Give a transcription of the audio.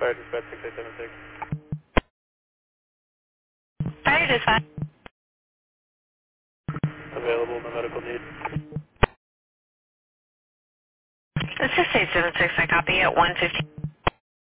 Fire dispatch 6876. Fire dispatch. Available, no medical need. This is 876. I copy at 115.